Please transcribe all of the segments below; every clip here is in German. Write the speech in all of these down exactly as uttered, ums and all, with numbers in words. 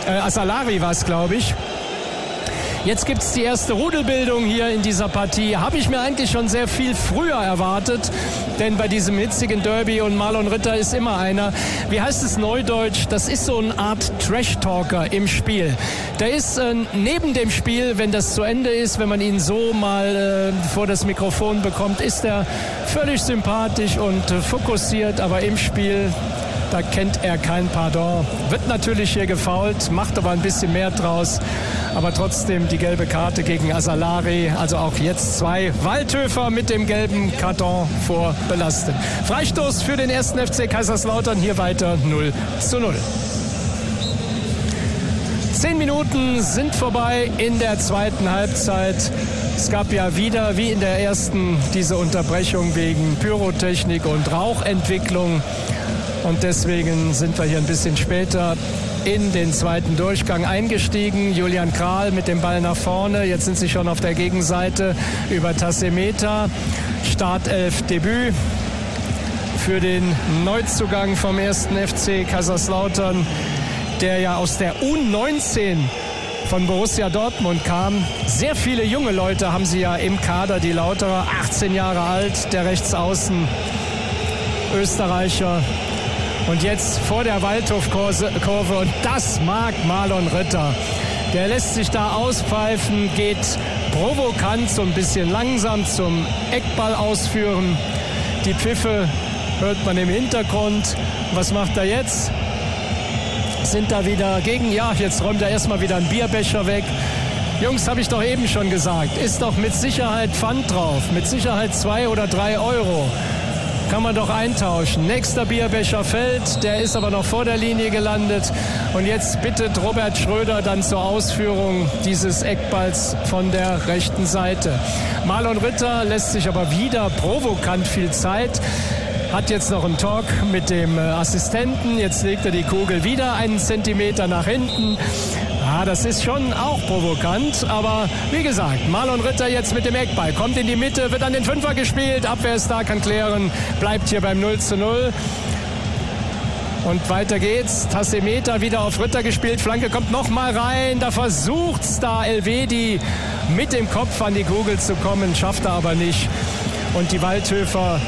Äh, Asalari war es, glaube ich. Jetzt gibt es die erste Rudelbildung hier in dieser Partie. Habe ich mir eigentlich schon sehr viel früher erwartet, denn bei diesem hitzigen Derby und Marlon Ritter ist immer einer. Wie heißt es neudeutsch? Das ist so eine Art Trash-Talker im Spiel. Der ist äh, neben dem Spiel, wenn das zu Ende ist, wenn man ihn so mal äh, vor das Mikrofon bekommt, ist er völlig sympathisch und äh, fokussiert, aber im Spiel, da kennt er kein Pardon. Wird natürlich hier gefoult, macht aber ein bisschen mehr draus. Aber trotzdem die gelbe Karte gegen Asalari. Also auch jetzt zwei Waldhöfer mit dem gelben Karton vorbelastet. Freistoß für den ersten F C Kaiserslautern. Hier weiter null zu null. Zehn Minuten sind vorbei in der zweiten Halbzeit. Es gab ja wieder, wie in der ersten, diese Unterbrechung wegen Pyrotechnik und Rauchentwicklung. Und deswegen sind wir hier ein bisschen später in den zweiten Durchgang eingestiegen. Julian Kral mit dem Ball nach vorne. Jetzt sind sie schon auf der Gegenseite über Tassemeta. Startelf-Debüt für den Neuzugang vom ersten F C Kaiserslautern, der ja aus der U neunzehn von Borussia Dortmund kam. Sehr viele junge Leute haben sie ja im Kader, die Lauterer. achtzehn Jahre alt, der Rechtsaußen, Österreicher. Und jetzt vor der Waldhofkurve, und das mag Marlon Ritter. Der lässt sich da auspfeifen, geht provokant so ein bisschen langsam zum Eckball ausführen. Die Pfiffe hört man im Hintergrund. Was macht er jetzt? Sind da wieder gegen? Ja, jetzt räumt er erstmal wieder einen Bierbecher weg. Jungs, habe ich doch eben schon gesagt, ist doch mit Sicherheit Pfand drauf. Mit Sicherheit zwei oder drei Euro. Kann man doch eintauschen. Nächster Bierbecher fällt, der ist aber noch vor der Linie gelandet. Und jetzt bittet Robert Schröder dann zur Ausführung dieses Eckballs von der rechten Seite. Marlon Ritter lässt sich aber wieder provokant viel Zeit. Hat jetzt noch einen Talk mit dem Assistenten. Jetzt legt er die Kugel wieder einen Zentimeter nach hinten. Ja, das ist schon auch provokant, aber wie gesagt, Marlon Ritter jetzt mit dem Eckball, kommt in die Mitte, wird an den Fünfer gespielt, Abwehr ist da, kann klären, bleibt hier beim null zu null. Und weiter geht's, Tassemeta wieder auf Ritter gespielt, Flanke kommt nochmal rein, da versucht's da Elvedi mit dem Kopf an die Kugel zu kommen, schafft er aber nicht. Und die Waldhöfer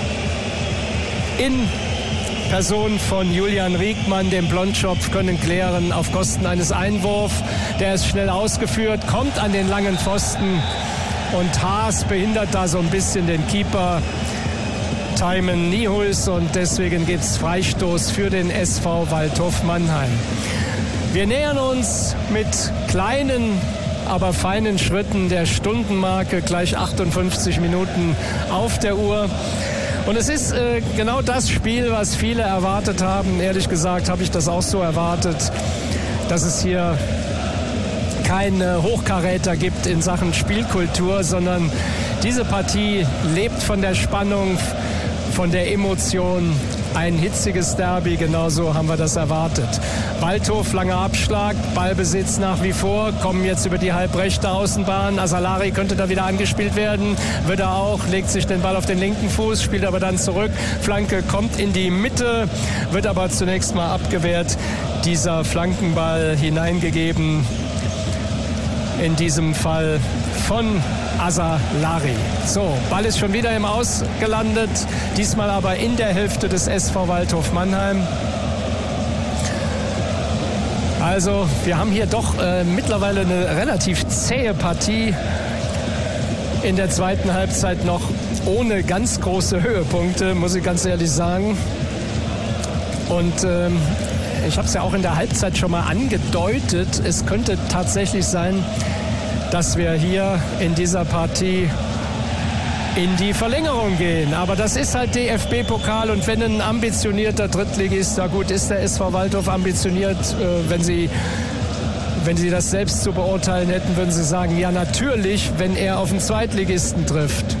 in Person von Julian Riekmann, dem Blondschopf, können klären auf Kosten eines Einwurfs. Der ist schnell ausgeführt, kommt an den langen Pfosten und Haas behindert da so ein bisschen den Keeper Taimen Niehuis und deswegen gibt es Freistoß für den S V Waldhof Mannheim. Wir nähern uns mit kleinen, aber feinen Schritten der Stundenmarke, gleich achtundfünfzig Minuten auf der Uhr. Und es ist äh, genau das Spiel, was viele erwartet haben. Ehrlich gesagt habe ich das auch so erwartet, dass es hier keine Hochkaräter gibt in Sachen Spielkultur, sondern diese Partie lebt von der Spannung, von der Emotion. Ein hitziges Derby, genauso haben wir das erwartet. Waldhof, langer Abschlag, Ballbesitz nach wie vor, kommen jetzt über die halbrechte Außenbahn. Asalari könnte da wieder angespielt werden, wird er auch, legt sich den Ball auf den linken Fuß, spielt aber dann zurück. Flanke kommt in die Mitte, wird aber zunächst mal abgewehrt. Dieser Flankenball hineingegeben, in diesem Fall von Asalari. So, Ball ist schon wieder im Aus gelandet, diesmal aber in der Hälfte des S V Waldhof Mannheim. Also, wir haben hier doch äh, mittlerweile eine relativ zähe Partie in der zweiten Halbzeit noch, ohne ganz große Höhepunkte, muss ich ganz ehrlich sagen. Und ähm, ich habe es ja auch in der Halbzeit schon mal angedeutet, es könnte tatsächlich sein, dass wir hier in dieser Partie in die Verlängerung gehen. Aber das ist halt D F B-Pokal und wenn ein ambitionierter Drittligist, na gut, ist der S V Waldhof ambitioniert, äh, wenn sie, wenn sie das selbst zu beurteilen hätten, würden sie sagen, ja natürlich, wenn er auf den Zweitligisten trifft.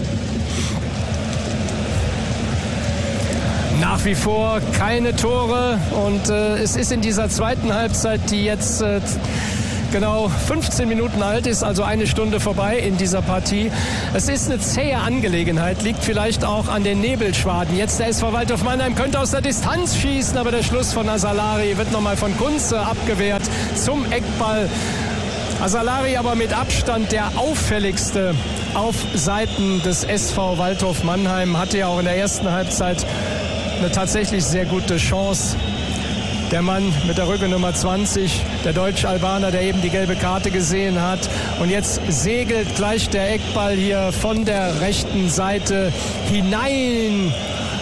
Nach wie vor keine Tore und äh, es ist in dieser zweiten Halbzeit, die jetzt äh, genau fünfzehn Minuten alt ist, also eine Stunde vorbei in dieser Partie. Es ist eine zähe Angelegenheit, liegt vielleicht auch an den Nebelschwaden. Jetzt der S V Waldhof Mannheim könnte aus der Distanz schießen, aber der Schluss von Azalari wird nochmal von Kunze abgewehrt zum Eckball. Azalari aber mit Abstand der auffälligste auf Seiten des S V Waldhof Mannheim, hatte ja auch in der ersten Halbzeit eine tatsächlich sehr gute Chance. Der Mann mit der Rücke Nummer zwanzig, der Deutsch-Albaner, der eben die gelbe Karte gesehen hat. Und jetzt segelt gleich der Eckball hier von der rechten Seite hinein.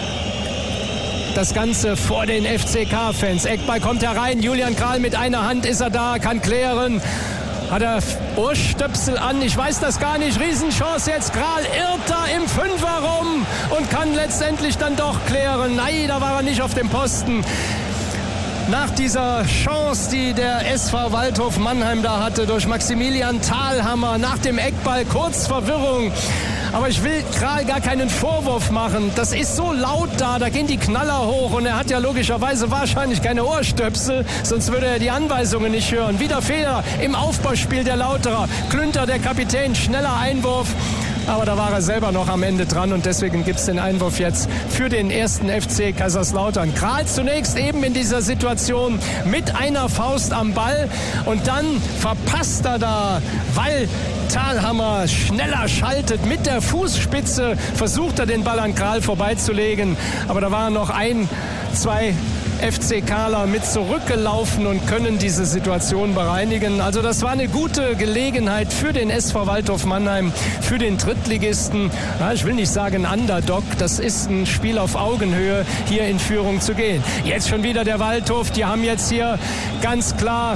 Das Ganze vor den F C K-Fans. Eckball kommt herein. Julian Kral mit einer Hand ist er da, kann klären. Hat er Ohrstöpsel an? Ich weiß das gar nicht. Riesenchance jetzt. Kral irrt da im Fünfer rum und kann letztendlich dann doch klären. Nein, da war er nicht auf dem Posten. Nach dieser Chance, die der S V Waldhof Mannheim da hatte, durch Maximilian Thalhammer, nach dem Eckball, kurz Verwirrung. Aber ich will Kral gar keinen Vorwurf machen. Das ist so laut da, da gehen die Knaller hoch. Und er hat ja logischerweise wahrscheinlich keine Ohrstöpsel, sonst würde er die Anweisungen nicht hören. Wieder Fehler im Aufbauspiel der Lauterer. Klünter, der Kapitän, schneller Einwurf. Aber da war er selber noch am Ende dran und deswegen gibt es den Einwurf jetzt für den ersten F C Kaiserslautern. Kral zunächst eben in dieser Situation mit einer Faust am Ball und dann verpasst er da, weil Thalhammer schneller schaltet mit der Fußspitze, versucht er den Ball an Kral vorbeizulegen. Aber da waren noch ein, zwei F C Kaler mit zurückgelaufen und können diese Situation bereinigen. Also das war eine gute Gelegenheit für den S V Waldhof Mannheim, für den Drittligisten. Ja, ich will nicht sagen Underdog, das ist ein Spiel auf Augenhöhe, hier in Führung zu gehen. Jetzt schon wieder der Waldhof, die haben jetzt hier ganz klar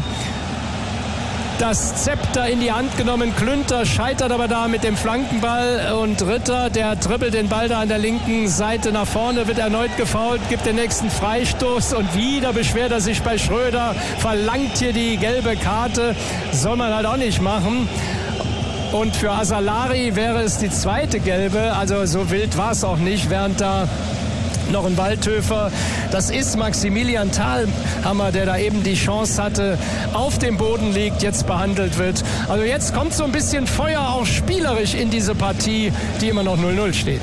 das Zepter in die Hand genommen. Klünter scheitert aber da mit dem Flankenball und Ritter, der dribbelt den Ball da an der linken Seite nach vorne, wird erneut gefoult, gibt den nächsten Freistoß und wieder beschwert er sich bei Schröder, verlangt hier die gelbe Karte. Soll man halt auch nicht machen. Und für Azalari wäre es die zweite gelbe, also so wild war es auch nicht, während da noch ein Waldhöfer. Das ist Maximilian Thalhammer, der da eben die Chance hatte, auf dem Boden liegt, jetzt behandelt wird. Also jetzt kommt so ein bisschen Feuer auch spielerisch in diese Partie, die immer noch null null steht.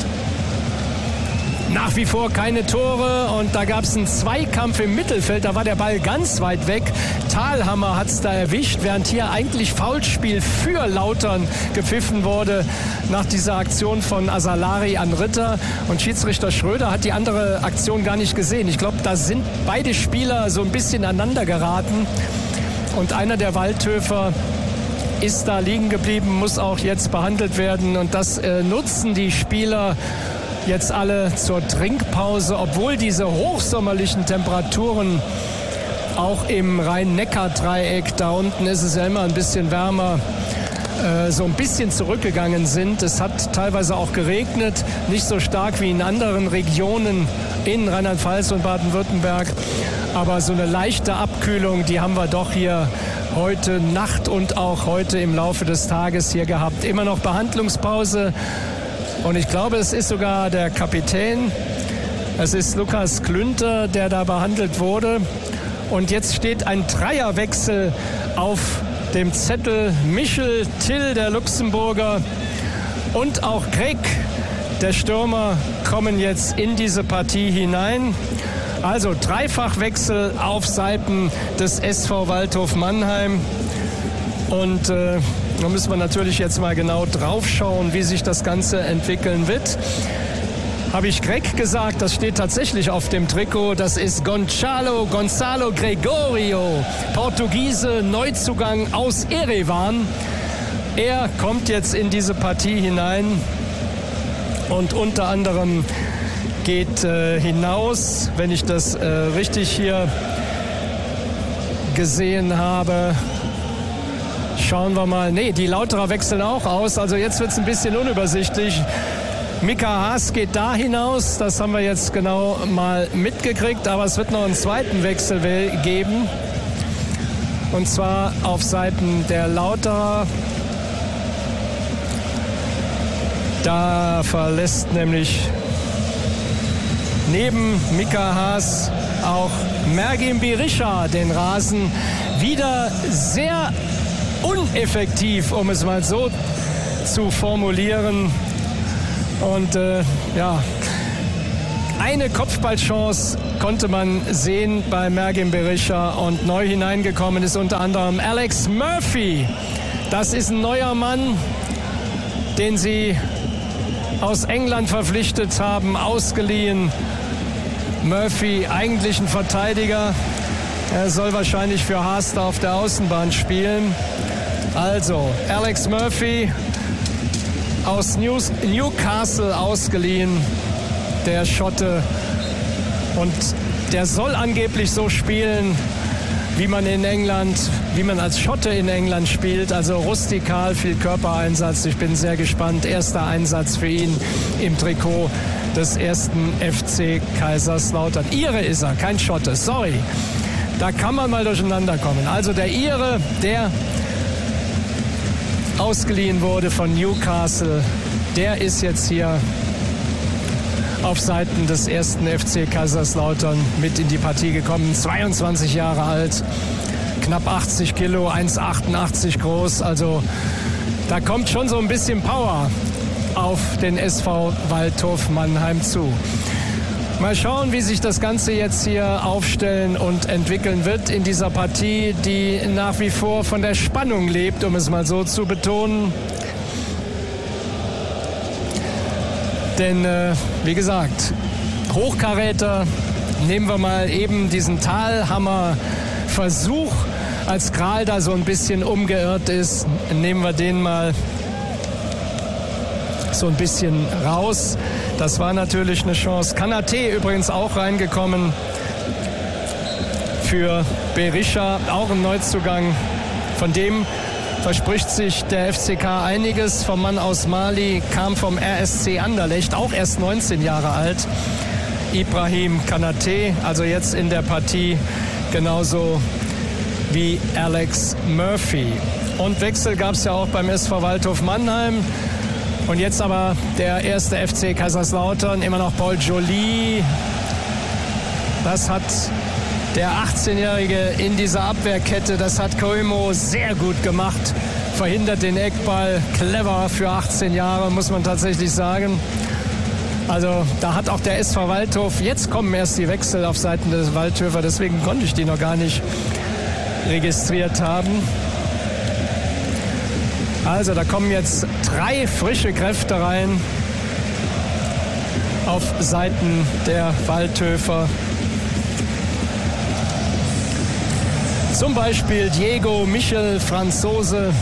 Nach wie vor keine Tore und da gab es einen Zweikampf im Mittelfeld, da war der Ball ganz weit weg. Thalhammer hat es da erwischt, während hier eigentlich Foulspiel für Lautern gepfiffen wurde nach dieser Aktion von Azalari an Ritter. Und Schiedsrichter Schröder hat die andere Aktion gar nicht gesehen. Ich glaube, da sind beide Spieler so ein bisschen aneinander geraten und einer der Waldhöfer ist da liegen geblieben, muss auch jetzt behandelt werden und das äh, nutzen die Spieler jetzt alle zur Trinkpause, obwohl diese hochsommerlichen Temperaturen auch im Rhein-Neckar-Dreieck, da unten ist es ja immer ein bisschen wärmer, äh, so ein bisschen zurückgegangen sind. Es hat teilweise auch geregnet, nicht so stark wie in anderen Regionen in Rheinland-Pfalz und Baden-Württemberg. Aber so eine leichte Abkühlung, die haben wir doch hier heute Nacht und auch heute im Laufe des Tages hier gehabt. Immer noch Behandlungspause. Und ich glaube, es ist sogar der Kapitän, es ist Lukas Klünter, der da behandelt wurde. Und jetzt steht ein Dreierwechsel auf dem Zettel. Michel Till, der Luxemburger, und auch Greg, der Stürmer, kommen jetzt in diese Partie hinein. Also Dreifachwechsel auf Seiten des S V Waldhof Mannheim. Und äh, da müssen wir natürlich jetzt mal genau drauf schauen, wie sich das Ganze entwickeln wird. Habe ich Greg gesagt, das steht tatsächlich auf dem Trikot. Das ist Gonçalo, Gonzalo Gregorio, Portugiese, Neuzugang aus Erevan. Er kommt jetzt in diese Partie hinein und unter anderem geht äh, hinaus, wenn ich das äh, richtig hier gesehen habe. Schauen wir mal. Nee, die Lauterer wechseln auch aus. Also jetzt wird es ein bisschen unübersichtlich. Mika Haas geht da hinaus. Das haben wir jetzt genau mal mitgekriegt. Aber es wird noch einen zweiten Wechsel geben. Und zwar auf Seiten der Lauterer. Da verlässt nämlich neben Mika Haas auch Mergim Berisha den Rasen. Wieder sehr uneffektiv, um es mal so zu formulieren. Und äh, ja, eine Kopfballchance konnte man sehen bei Mergim Berisha und neu hineingekommen ist unter anderem Alex Murphy. Das ist ein neuer Mann, den sie aus England verpflichtet haben, ausgeliehen. Murphy, eigentlich ein Verteidiger. Er soll wahrscheinlich für Haas auf der Außenbahn spielen. Also, Alex Murphy aus News, Newcastle ausgeliehen, der Schotte. Und der soll angeblich so spielen, wie man in England, wie man als Schotte in England spielt. Also rustikal, viel Körpereinsatz. Ich bin sehr gespannt. Erster Einsatz für ihn im Trikot des ersten F C Kaiserslautern. Ire ist er, kein Schotte, sorry. Da kann man mal durcheinander kommen. Also der Ire, der ausgeliehen wurde von Newcastle, der ist jetzt hier auf Seiten des ersten F C Kaiserslautern mit in die Partie gekommen. zweiundzwanzig Jahre alt, knapp achtzig Kilo, eins Komma achtundachtzig groß. Also da kommt schon so ein bisschen Power auf den S V Waldhof Mannheim zu. Mal schauen, wie sich das Ganze jetzt hier aufstellen und entwickeln wird in dieser Partie, die nach wie vor von der Spannung lebt, um es mal so zu betonen. Denn, äh, wie gesagt, Hochkaräter, nehmen wir mal eben diesen Talhammer-Versuch, als Kral da so ein bisschen umgeirrt ist, nehmen wir den mal so ein bisschen raus. Das war natürlich eine Chance. Kanate übrigens auch reingekommen für Berisha, auch ein Neuzugang. Von dem verspricht sich der F C K einiges. Vom Mann aus Mali, kam vom R S C Anderlecht, auch erst neunzehn Jahre alt. Ibrahim Kanate, also jetzt in der Partie genauso wie Alex Murphy. Und Wechsel gab es ja auch beim S V Waldhof Mannheim. Und jetzt aber der erste F C Kaiserslautern, immer noch Paul Joly. Das hat der achtzehnjährige in dieser Abwehrkette, das hat Koimo sehr gut gemacht. Verhindert den Eckball, clever für achtzehn Jahre, muss man tatsächlich sagen. Also da hat auch der S V Waldhof, jetzt kommen erst die Wechsel auf Seiten des Waldhöfer, deswegen konnte ich die noch gar nicht registriert haben. Also da kommen jetzt drei frische Kräfte rein auf Seiten der Waldhöfer. Zum Beispiel Diego Michel, Franzose.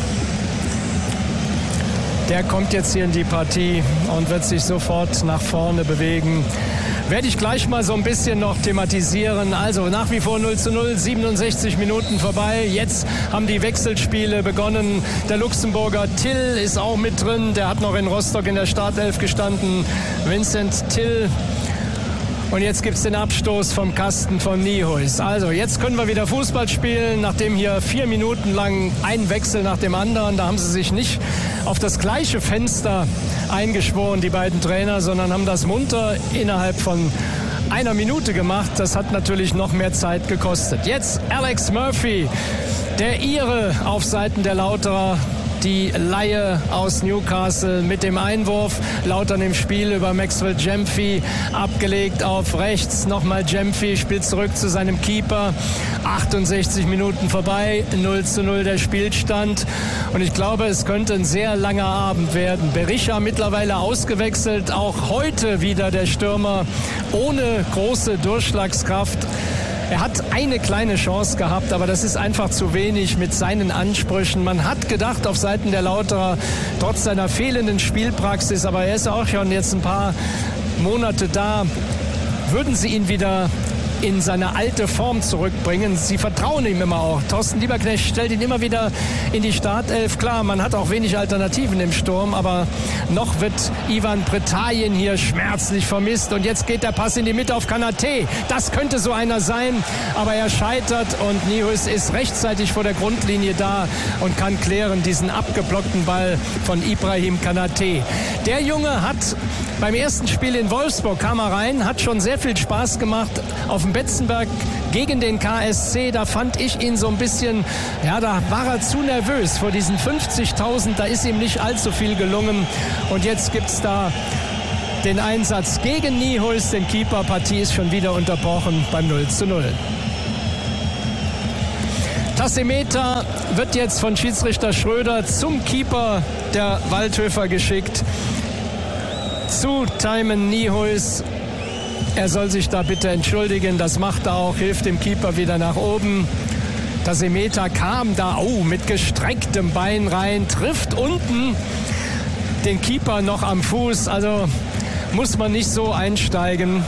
Der kommt jetzt hier in die Partie und wird sich sofort nach vorne bewegen. Werde ich gleich mal so ein bisschen noch thematisieren. Also nach wie vor null zu null, siebenundsechzig Minuten vorbei. Jetzt haben die Wechselspiele begonnen. Der Luxemburger Till ist auch mit drin. Der hat noch in Rostock in der Startelf gestanden. Vincent Till. Und jetzt gibt es den Abstoß vom Kasten von Niehuis. Also jetzt können wir wieder Fußball spielen, nachdem hier vier Minuten lang ein Wechsel nach dem anderen. Da haben sie sich nicht auf das gleiche Fenster eingeschworen, die beiden Trainer, sondern haben das munter innerhalb von einer Minute gemacht. Das hat natürlich noch mehr Zeit gekostet. Jetzt Alex Murphy, der Ire auf Seiten der Lauterer. Die Laie aus Newcastle mit dem Einwurf. Lautern im Spiel über Maxwell Gyamfi. Abgelegt auf rechts. Nochmal Gyamfi spielt zurück zu seinem Keeper. achtundsechzig Minuten vorbei. null zu null der Spielstand. Und ich glaube, es könnte ein sehr langer Abend werden. Berisha mittlerweile ausgewechselt. Auch heute wieder der Stürmer ohne große Durchschlagskraft. Er hat eine kleine Chance gehabt, aber das ist einfach zu wenig mit seinen Ansprüchen. Man hat gedacht auf Seiten der Lauterer, trotz seiner fehlenden Spielpraxis, aber er ist auch schon jetzt ein paar Monate da, würden sie ihn wieder in seine alte Form zurückbringen. Sie vertrauen ihm immer auch. Thorsten Lieberknecht stellt ihn immer wieder in die Startelf. Klar, man hat auch wenig Alternativen im Sturm, aber noch wird Ivan Pretajen hier schmerzlich vermisst. Und jetzt geht der Pass in die Mitte auf Kanate. Das könnte so einer sein, aber er scheitert und Niehuis ist rechtzeitig vor der Grundlinie da und kann klären diesen abgeblockten Ball von Ibrahim Kanate. Der Junge hat beim ersten Spiel in Wolfsburg kam er rein, hat schon sehr viel Spaß gemacht auf dem Betzenberg gegen den K S C, da fand ich ihn so ein bisschen, ja, da war er zu nervös vor diesen fünfzigtausend, da ist ihm nicht allzu viel gelungen. Und jetzt gibt es da den Einsatz gegen Niehuis, den Keeper. Partie ist schon wieder unterbrochen beim null zu null. Tassimeter wird jetzt von Schiedsrichter Schröder zum Keeper der Waldhöfer geschickt, zu Thymen Niehuis. Er soll sich da bitte entschuldigen, das macht er auch, hilft dem Keeper wieder nach oben. Tassimeter kam da oh, mit gestrecktem Bein rein, trifft unten den Keeper noch am Fuß. Also muss man nicht so einsteigen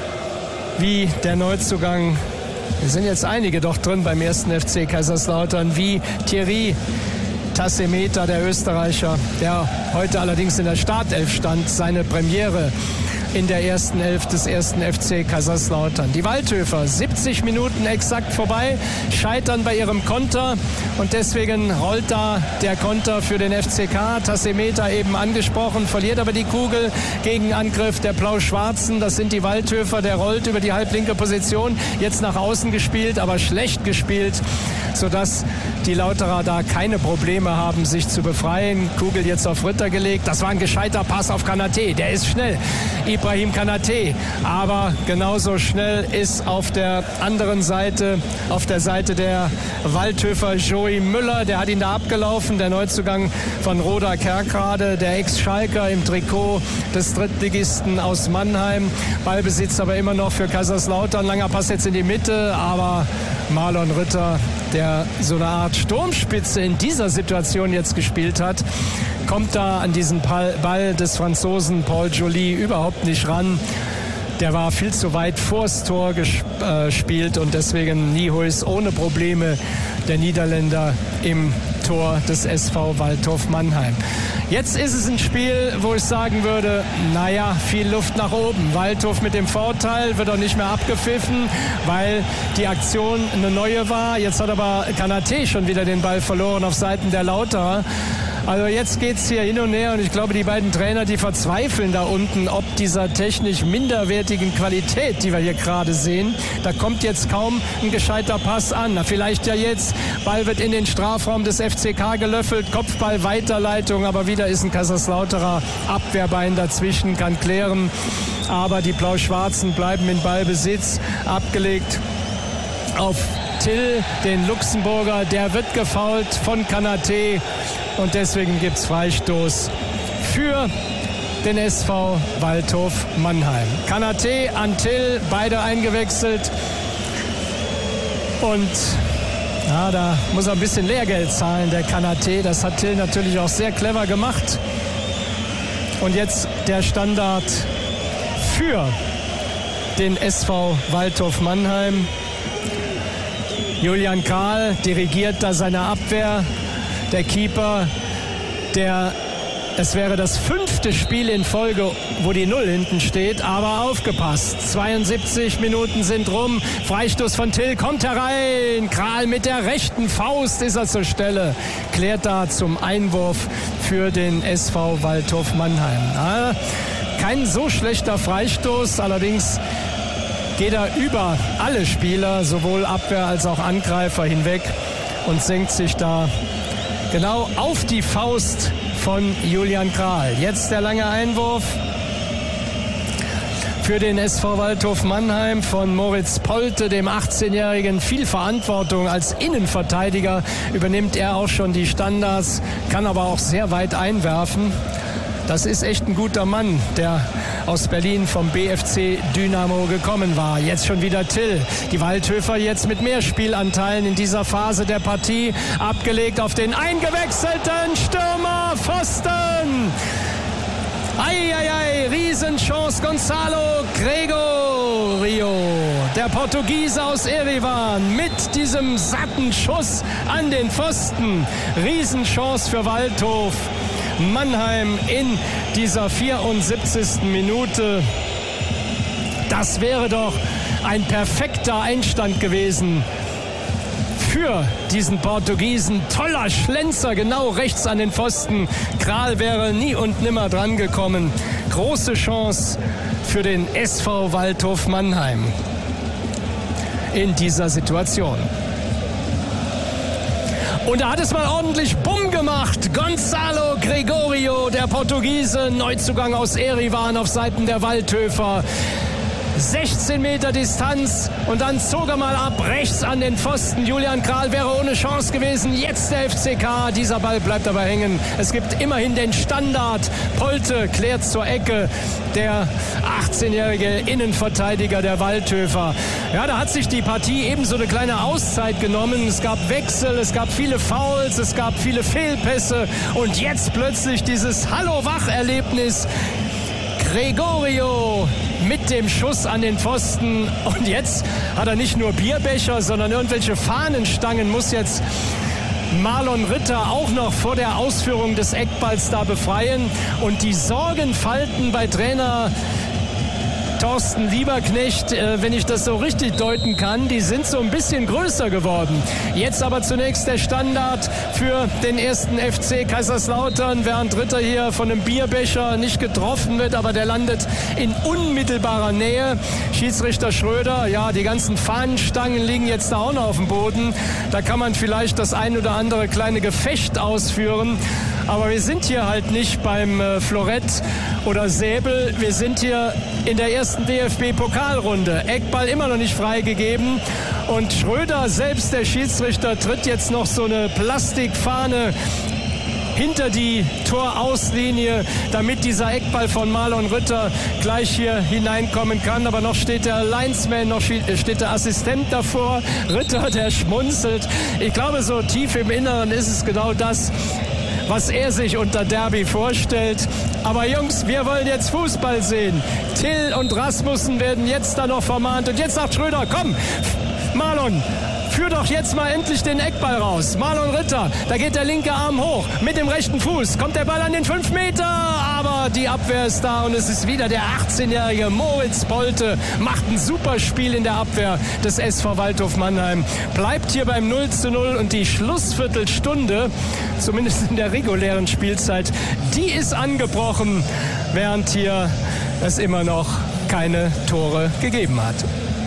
wie der Neuzugang. Es sind jetzt einige doch drin beim ersten F C Kaiserslautern, wie Thierry Tassimeter, der Österreicher, der heute allerdings in der Startelf stand, seine Premiere in der ersten Elf des ersten F C Kaiserslautern. Die Waldhöfer, siebzig Minuten exakt vorbei, scheitern bei ihrem Konter und deswegen rollt da der Konter für den F C K. Tassimeter eben angesprochen, verliert aber die Kugel gegen Angriff der Blau-Schwarzen. Das sind die Waldhöfer, der rollt über die halblinke Position, jetzt nach außen gespielt, aber schlecht gespielt, sodass die Lauterer da keine Probleme haben, sich zu befreien. Kugel jetzt auf Ritter gelegt. Das war ein gescheiter Pass auf Kanaté. Der ist schnell. Ibrahim Kanaté. Aber genauso schnell ist auf der anderen Seite, auf der Seite der Waldhöfer Joey Müller. Der hat ihn da abgelaufen. Der Neuzugang von Roda Kerkrade, der Ex-Schalker im Trikot des Drittligisten aus Mannheim. Ballbesitz aber immer noch für Kaiserslautern. Langer Pass jetzt in die Mitte, aber Marlon Ritter, der so eine Art Sturmspitze in dieser Situation jetzt gespielt hat, kommt da an diesen Ball des Franzosen Paul Joly überhaupt nicht ran. Der war viel zu weit vors Tor gespielt und deswegen Niehuis ohne Probleme der Niederländer im Tor des S V Waldhof Mannheim. Jetzt ist es ein Spiel, wo ich sagen würde, naja, viel Luft nach oben. Waldhof mit dem Vorteil, wird auch nicht mehr abgepfiffen, weil die Aktion eine neue war. Jetzt hat aber Kanaté schon wieder den Ball verloren auf Seiten der Lauterer. Also jetzt geht es hier hin und her und ich glaube, die beiden Trainer, die verzweifeln da unten, ob dieser technisch minderwertigen Qualität, die wir hier gerade sehen. Da kommt jetzt kaum ein gescheiter Pass an. Na, vielleicht ja jetzt. Ball wird in den Strafraum des F C K gelöffelt, Kopfball, Weiterleitung, aber wieder ist ein Kaiserslauterer Abwehrbein dazwischen, kann klären. Aber die Blau-Schwarzen bleiben in Ballbesitz, abgelegt auf Till, den Luxemburger, der wird gefoult von Kanaté und deswegen gibt es Freistoß für den S V Waldhof Mannheim. Kanaté an Till, beide eingewechselt und ja, da muss er ein bisschen Lehrgeld zahlen, der Kanaté. Das hat Till natürlich auch sehr clever gemacht. Und jetzt der Standard für den S V Waldhof Mannheim. Julian Kral dirigiert da seine Abwehr. Der Keeper, der, es wäre das fünfte Spiel in Folge, wo die Null hinten steht, aber aufgepasst. zweiundsiebzig Minuten sind rum. Freistoß von Till kommt herein. Kral mit der rechten Faust ist er zur Stelle. Klärt da zum Einwurf für den S V Waldhof Mannheim. Na, kein so schlechter Freistoß, allerdings geht er über alle Spieler, sowohl Abwehr als auch Angreifer hinweg und senkt sich da genau auf die Faust von Julian Kral. Jetzt der lange Einwurf für den S V Waldhof Mannheim von Moritz Polte, dem achtzehnjährigen. Viel Verantwortung als Innenverteidiger übernimmt er auch schon die Standards, kann aber auch sehr weit einwerfen. Das ist echt ein guter Mann, der aus Berlin vom B F C Dynamo gekommen war. Jetzt schon wieder Till. Die Waldhöfer jetzt mit mehr Spielanteilen in dieser Phase der Partie. Abgelegt auf den eingewechselten Stürmer Pfosten. Eieiei, Riesenchance Gonzalo Gregorio, der Portugiese aus Erivan, mit diesem satten Schuss an den Pfosten. Riesenchance für Waldhof Mannheim in dieser vierundsiebzigsten Minute. Das wäre doch ein perfekter Einstand gewesen für diesen Portugiesen. Toller Schlenzer, genau rechts an den Pfosten. Kral wäre nie und nimmer dran gekommen. Große Chance für den S V Waldhof Mannheim. in dieser Situation. Und da hat es mal ordentlich Bumm gemacht. Gonzalo Gregorio, der Portugiese, Neuzugang aus Erivan auf Seiten der Waldhöfer. sechzehn Meter Distanz und dann zog er mal ab, rechts an den Pfosten. Julian Kral wäre ohne Chance gewesen. Jetzt der F C K. Dieser Ball bleibt aber hängen. Es gibt immerhin den Standard. Polte klärt zur Ecke. Der achtzehnjährige Innenverteidiger der Waldhöfer. Ja, da hat sich die Partie eben so eine kleine Auszeit genommen. Es gab Wechsel, es gab viele Fouls, es gab viele Fehlpässe. Und jetzt plötzlich dieses Hallo-Wach-Erlebnis. Gregorio mit dem Schuss an den Pfosten. Und jetzt hat er nicht nur Bierbecher, sondern irgendwelche Fahnenstangen. Muss jetzt Marlon Ritter auch noch vor der Ausführung des Eckballs da befreien. Und die Sorgenfalten bei Trainer Thorsten Lieberknecht, äh, wenn ich das so richtig deuten kann, die sind so ein bisschen größer geworden. Jetzt aber zunächst der Standard für den ersten F C Kaiserslautern, während Ritter hier von einem Bierbecher nicht getroffen wird, aber der landet in unmittelbarer Nähe. Schiedsrichter Schröder, ja, die ganzen Fahnenstangen liegen jetzt da auch noch auf dem Boden. Da kann man vielleicht das ein oder andere kleine Gefecht ausführen. Aber wir sind hier halt nicht beim äh, Florett oder Säbel. Wir sind hier in der ersten D F B-Pokalrunde. Eckball immer noch nicht freigegeben. Und Schröder, selbst der Schiedsrichter, tritt jetzt noch so eine Plastikfahne hinter die Torauslinie, damit dieser Eckball von Marlon Ritter gleich hier hineinkommen kann. Aber noch steht der Linesman, noch steht der Assistent davor. Ritter, der schmunzelt. Ich glaube, so tief im Inneren ist es genau das, was er sich unter Derby vorstellt. Aber Jungs, wir wollen jetzt Fußball sehen. Till und Rasmussen werden jetzt da noch vermahnt. Und jetzt sagt Schröder, komm, Marlon, führ doch jetzt mal endlich den Eckball raus. Marlon Ritter, da geht der linke Arm hoch. Mit dem rechten Fuß kommt der Ball an den fünf Meter. Aber die Abwehr ist da und es ist wieder der achtzehnjährige Moritz Polte. Macht ein super Spiel in der Abwehr des S V Waldhof Mannheim. Bleibt hier beim null zu null und die Schlussviertelstunde, zumindest in der regulären Spielzeit, die ist angebrochen, während hier es immer noch keine Tore gegeben hat.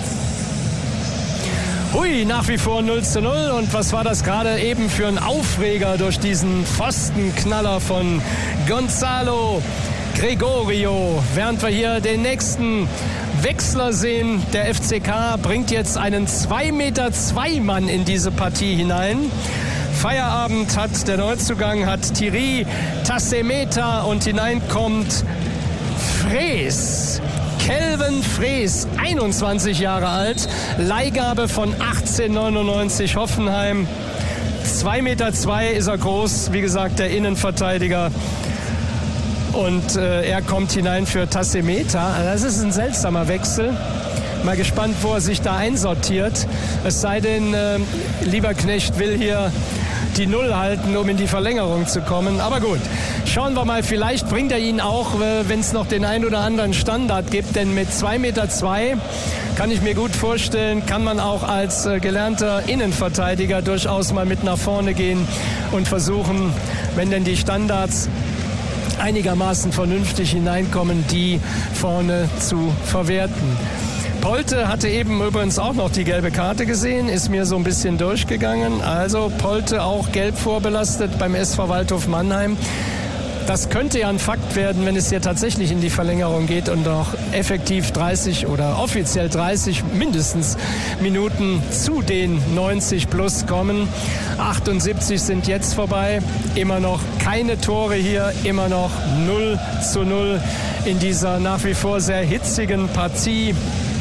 Hui, nach wie vor null zu null. Und was war das gerade eben für ein Aufreger durch diesen Pfostenknaller von Gonzalo Gregorio. Während wir hier den nächsten Wechsler sehen, der F C K bringt jetzt einen zwei Meter zwei Mann in diese Partie hinein. Feierabend hat der Neuzugang, hat Thierry Tassemeta und hineinkommt Frees. Kelvin Frees, einundzwanzig Jahre alt, Leihgabe von achtzehnhundertneunundneunzig Hoffenheim. zwei Meter zwei ist er groß, wie gesagt, der Innenverteidiger. Und äh, er kommt hinein für Tassemeta. Das ist ein seltsamer Wechsel. Mal gespannt, wo er sich da einsortiert. Es sei denn, äh, Lieberknecht will hier die Null halten, um in die Verlängerung zu kommen. Aber gut, schauen wir mal, vielleicht bringt er ihn auch, wenn es noch den ein oder anderen Standard gibt. Denn mit zwei Meter zwei kann ich mir gut vorstellen, kann man auch als äh, gelernter Innenverteidiger durchaus mal mit nach vorne gehen und versuchen, wenn denn die Standards einigermaßen vernünftig hineinkommen, die vorne zu verwerten. Polte hatte eben übrigens auch noch die gelbe Karte gesehen, ist mir so ein bisschen durchgegangen. Also Polte auch gelb vorbelastet beim S V Waldhof Mannheim. Das könnte ja ein Fakt werden, wenn es hier tatsächlich in die Verlängerung geht und auch effektiv dreißig oder offiziell dreißig mindestens Minuten zu den neunzig plus kommen. achtundsiebzig sind jetzt vorbei. Immer noch keine Tore hier, immer noch null zu null in dieser nach wie vor sehr hitzigen Partie.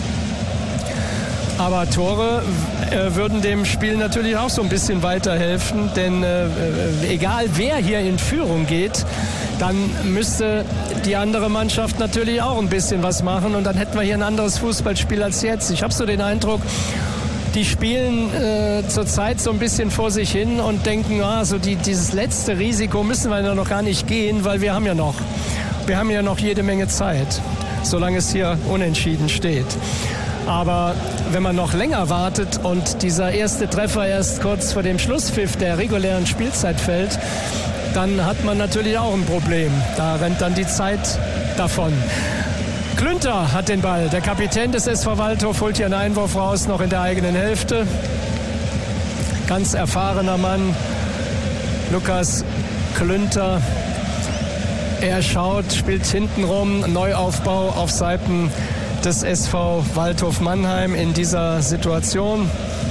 Aber Tore äh, würden dem Spiel natürlich auch so ein bisschen weiterhelfen, denn äh, egal wer hier in Führung geht, dann müsste die andere Mannschaft natürlich auch ein bisschen was machen und dann hätten wir hier ein anderes Fußballspiel als jetzt. Ich habe so den Eindruck, die spielen äh, zurzeit so ein bisschen vor sich hin und denken, ah, so die, dieses letzte Risiko müssen wir ja noch gar nicht gehen, weil wir haben ja noch, wir haben ja noch jede Menge Zeit, solange es hier unentschieden steht. Aber wenn man noch länger wartet und dieser erste Treffer erst kurz vor dem Schlusspfiff der regulären Spielzeit fällt, dann hat man natürlich auch ein Problem. Da rennt dann die Zeit davon. Klünter hat den Ball. Der Kapitän des S V Waldhof holt hier einen Einwurf raus, noch in der eigenen Hälfte. Ganz erfahrener Mann, Lukas Klünter. Er schaut, spielt hintenrum, Neuaufbau auf Seiten des S V Waldhof Mannheim in dieser Situation.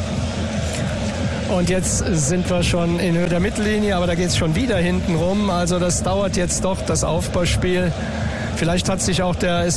Und jetzt sind wir schon in Höhe der Mittellinie, aber da geht es schon wieder hinten rum. Also das dauert jetzt doch, das Aufbauspiel. Vielleicht hat sich auch der